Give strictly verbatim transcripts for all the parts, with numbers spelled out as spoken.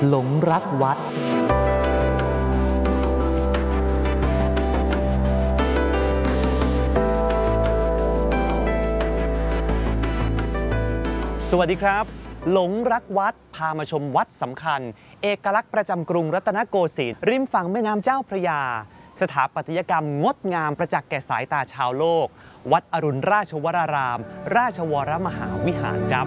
หลงรักวัดสวัสดีครับหลงรักวัดพามาชมวัดสำคัญเอกลักษณ์ประจำกรุงรัตนโกสินทร์ริมฝั่งแม่น้ำเจ้าพระยาสถาปัตยกรรมงดงามประจักษ์แก่สายตาชาวโลกวัดอรุณราชวรารามราชวรมหาวิหารครับ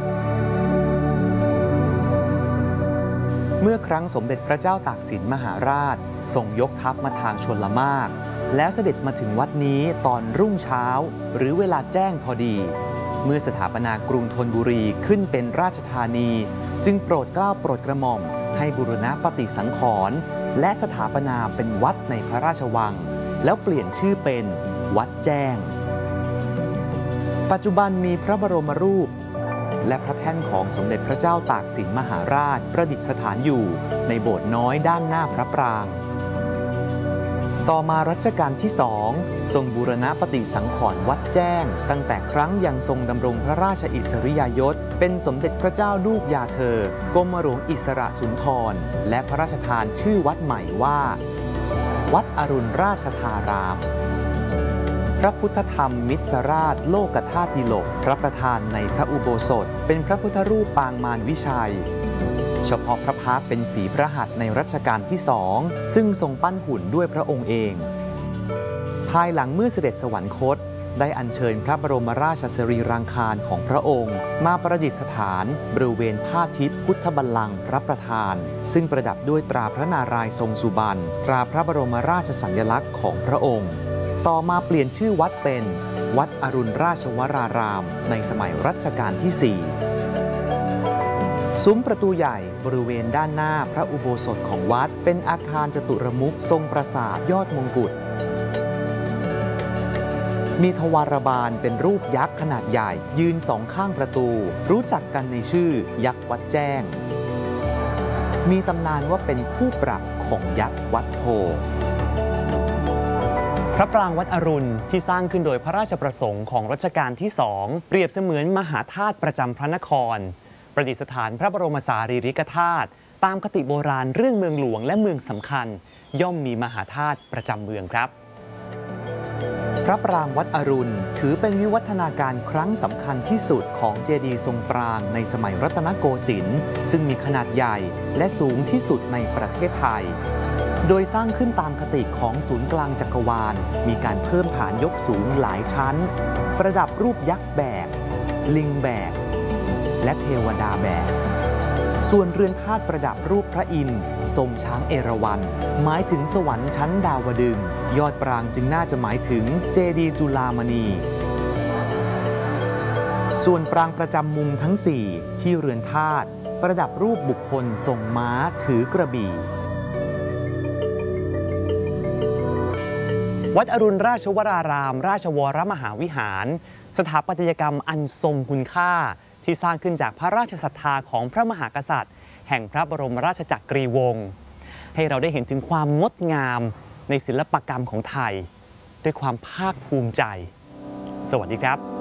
เมื่อครั้งสมเด็จพระเจ้าตากสินมหาราชทรงยกทัพมาทางชลมารแล้วเสด็จมาถึงวัดนี้ตอนรุ่งเช้าหรือเวลาแจ้งพอดีเมื่อสถาปนากรุงธนบุรีขึ้นเป็นราชธานีจึงโปรดเกล้าโปรดกระหม่อมให้บูรณะปฏิสังขรณ์และสถาปนาเป็นวัดในพระราชวังแล้วเปลี่ยนชื่อเป็นวัดแจ้งปัจจุบันมีพระบรมรูปและพระแท่นของสมเด็จพระเจ้าตากสินมหาราชประดิษฐานอยู่ในโบสถ์น้อยด้านหน้าพระปรางต่อมารัชกาลที่สองทรงบูรณะปฏิสังขรณ์วัดแจ้งตั้งแต่ครั้งยังทรงดำรงพระราชอิสริยยศเป็นสมเด็จพระเจ้าลูกยาเธอกรมหลวงอิสระสุนทรและพระราชทานชื่อวัดใหม่ว่าวัดอรุณราชธารามพระพุทธธรรมมิตรราชโลกธาตุดิลกพระประธานในพระอุโบสถเป็นพระพุทธรูปปางมารวิชัยเฉพาะพระพักตร์เป็นฝีพระหัตถ์ในรัชกาลที่สองซึ่งทรงปั้นหุ่นด้วยพระองค์เองภายหลังเมื่อเสด็จสวรรคตได้อัญเชิญพระบรมราชสรีรังคารของพระองค์มาประดิษฐานบริเวณท่าทิศพุทธบัลลังก์พระประธานซึ่งประดับด้วยตราพระนารายณ์ทรงสุบรรณตราพระบรมราชสัญลักษณ์ของพระองค์ต่อมาเปลี่ยนชื่อวัดเป็นวัดอรุณราชวรารามในสมัยรัชกาลที่สี่ซุ้มประตูใหญ่บริเวณด้านหน้าพระอุโบสถของวัดเป็นอาคารจตุรมุขทรงปราสาทยอดมงกุฎมีทวารบาลเป็นรูปยักษ์ขนาดใหญ่ยืนสองข้างประตูรู้จักกันในชื่อยักษ์วัดแจ้งมีตำนานว่าเป็นคู่ปรับของยักษ์วัดโพพระปรางวัดอรุณที่สร้างขึ้นโดยพระราชประสงค์ของรัชกาลที่สองเปรียบเสมือนมหาธาตุประจำพระนครประดิษฐานพระบรมสารีริกธาตุตามคติโบราณเรื่องเมืองหลวงและเมืองสำคัญย่อมมีมหาธาตุประจำเมืองครับพระปรางวัดอรุณถือเป็นวิวัฒนาการครั้งสำคัญที่สุดของเจดีย์ทรงปรางในสมัยรัตนโกสินทร์ซึ่งมีขนาดใหญ่และสูงที่สุดในประเทศไทยโดยสร้างขึ้นตามคติของศูนย์กลางจักรวาลมีการเพิ่มฐานยกสูงหลายชั้นประดับรูปยักษ์แบกลิงแบกและเทวดาแบกส่วนเรือนธาตุประดับรูปพระอินทร์ทรงช้างเอราวัณหมายถึงสวรรค์ชั้นดาวดึงส์ยอดปรางจึงน่าจะหมายถึงเจดีย์จุฬามณีส่วนปรางประจำมุมทั้งสี่ที่เรือนธาตุประดับรูปบุคคลทรงม้าถือกระบี่วัดอรุณราชวรารามราชวรมหาวิหารสถาปัตยกรรมอันทรงคุณค่าที่สร้างขึ้นจากพระราชศรัทธาของพระมหากษัตริย์แห่งพระบรมราชจักรีวงศ์ให้เราได้เห็นถึงความงดงามในศิลปกรรมของไทยด้วยความภาคภูมิใจสวัสดีครับ